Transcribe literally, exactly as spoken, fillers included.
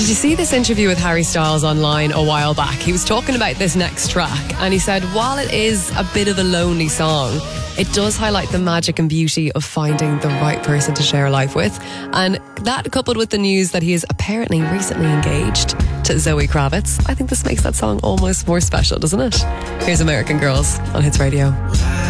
Did you see this interview with Harry Styles online a while back? He was talking about this next track and he said, while it is a bit of a lonely song, it does highlight the magic and beauty of finding the right person to share life with. And that, coupled with the news that he is apparently recently engaged to Zoe Kravitz, I think this makes that song almost more special, doesn't it? Here's American Girls on Hits Radio.